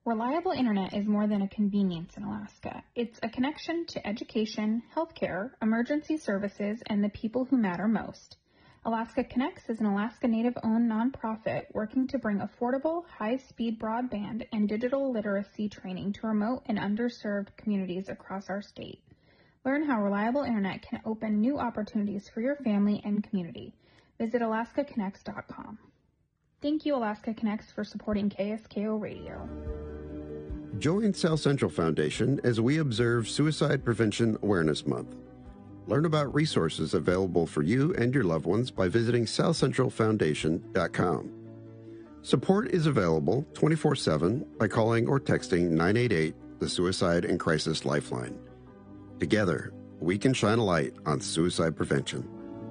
Reliable internet is more than a convenience in Alaska. It's a connection to education, healthcare, emergency services, and the people who matter most. Alaska Connects is an Alaska Native-owned nonprofit working to bring affordable, high-speed broadband and digital literacy training to remote and underserved communities across our state. Learn how reliable internet can open new opportunities for your family and community. Visit alaskaconnects.com. Thank you, Alaska Connects, for supporting KSKO Radio. Join South Central Foundation as we observe Suicide Prevention Awareness Month. Learn about resources available for you and your loved ones by visiting southcentralfoundation.com. Support is available 24/7 by calling or texting 988, the Suicide and Crisis Lifeline. Together, we can shine a light on suicide prevention.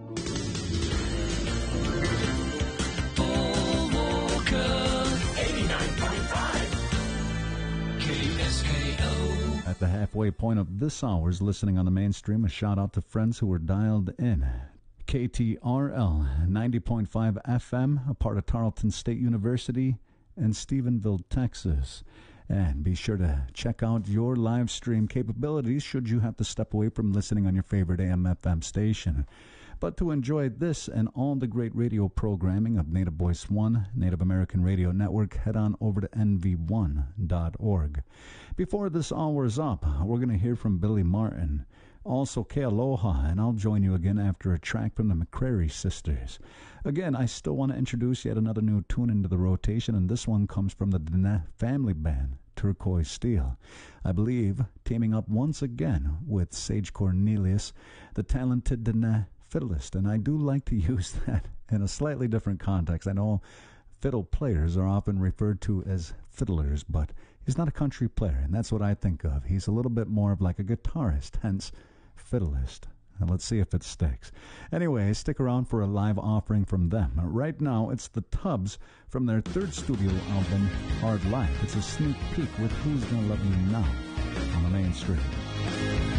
At the halfway point of this hour's listening on the mainstream, a shout out to friends who were dialed in. KTRL 90.5 FM, a part of Tarleton State University in Stephenville, Texas. And be sure to check out your live stream capabilities should you have to step away from listening on your favorite AM/FM station. But to enjoy this and all the great radio programming of Native Voice One, Native American Radio Network, head on over to nv1.org. Before this hour is up, we're going to hear from Billy Martin, also Ke Aloha, and I'll join you again after a track from the McCrary Sisters. Again, I still want to introduce yet another new tune into the rotation, and this one comes from the Dene family band, Turquoise Steel. I believe teaming up once again with Sage Cornelius, the talented Dene fiddlist, and I do like to use that in a slightly different context. I know fiddle players are often referred to as fiddlers, but he's not a country player, and that's what I think of. He's a little bit more of like a guitarist, hence fiddlist. And let's see if it sticks. Anyway, stick around for a live offering from them. Right now, it's the Tubbs from their third studio album, Hard Life. It's a sneak peek with Who's Gonna Love You Now on the mainstream.